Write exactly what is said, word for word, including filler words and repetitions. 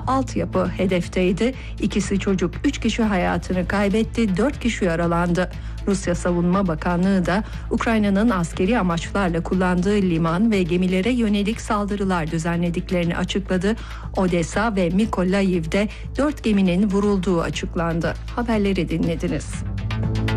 altyapı hedefteydi. İkisi çocuk, üç kişi hayatını kaybetti, dört kişi yaralandı. Rusya Savunma Bakanlığı da Ukrayna'nın askeri amaçlarla kullandığı liman ve gemilere yönelik saldırılar düzenlediklerini açıkladı. Odessa ve Mykolaiev'de dört geminin vurulduğu açıklandı. Haberleri dinlediniz.